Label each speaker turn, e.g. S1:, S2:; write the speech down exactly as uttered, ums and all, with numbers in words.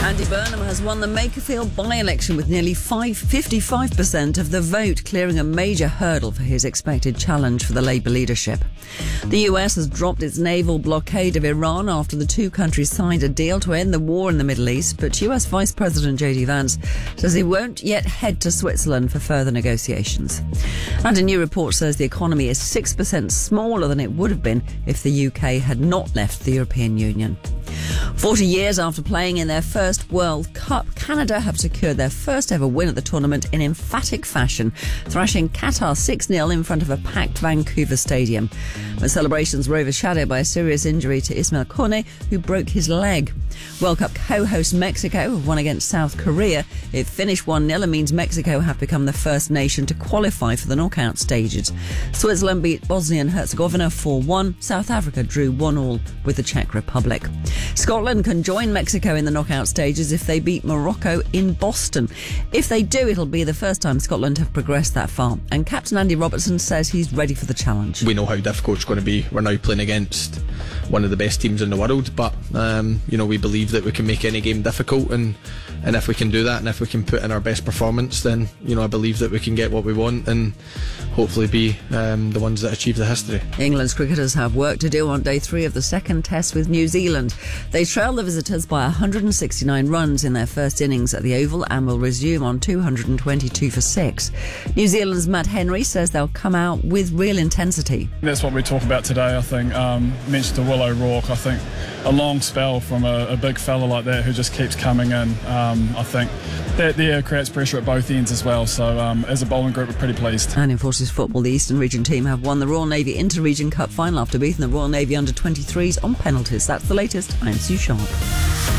S1: Andy Burnham has won the Makerfield by-election with nearly fifty-five percent of the vote, clearing a major hurdle for his expected challenge for the Labour leadership. The U S has dropped its naval blockade of Iran after the two countries signed a deal to end the war in the Middle East, but U S Vice President J D Vance says he won't yet head to Switzerland for further negotiations. And a new report says the economy is six percent smaller than it would have been if the U K had not left the European Union. Forty years after playing in their first World Cup, Canada have secured their first ever win at the tournament in emphatic fashion, thrashing Qatar six nil in front of a packed Vancouver stadium. The celebrations were overshadowed by a serious injury to Ismail Kone, who broke his leg. World Cup co-host Mexico have won against South Korea. It finished one nil and means Mexico have become the first nation to qualify for the knockout stages. Switzerland beat Bosnia and Herzegovina four one. South Africa drew one all with the Czech Republic. Scotland can join Mexico in the knockout stages if they beat Morocco in Boston. If they do, it'll be the first time Scotland have progressed that far. And Captain Andy Robertson says he's ready for the challenge.
S2: We know how difficult it's going to be. We're now playing against one of the best teams in the world, but um, you know, we believe that we can make any game difficult, and and if we can do that, and if we can put in our best performance, then you know, I believe that we can get what we want and hopefully be um, the ones that achieve the history.
S1: England's cricketers have work to do on day three of the second test with New Zealand. They trail the visitors by one hundred sixty-nine runs in their first innings at the Oval and will resume on two hundred twenty-two for six. New Zealand's Matt Henry says they'll come out with real intensity.
S3: That's what we talk about today, I think. Um, mentioned to Will O'Rourke, I think a long spell from a, a big fella like that who just keeps coming in. Um, I think that there creates pressure at both ends as well. So um, as a bowling group, we're pretty pleased.
S1: And in Forces football, the Eastern Region team have won the Royal Navy Inter-Region Cup final after beating the Royal Navy under twenty-threes on penalties. That's the latest. I'm Sue Sharp.